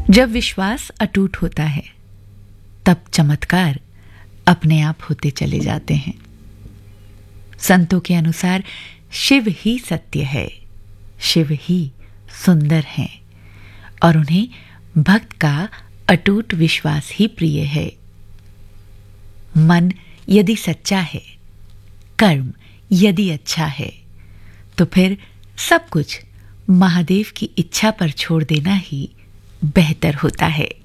जब विश्वास अटूट होता है तब चमत्कार अपने आप होते चले जाते हैं। संतों के अनुसार शिव ही सत्य है, शिव ही सुंदर हैं और उन्हें भक्त का अटूट विश्वास ही प्रिय है। मन यदि सच्चा है, कर्म यदि अच्छा है, तो फिर सब कुछ महादेव की इच्छा पर छोड़ देना ही बेहतर होता है।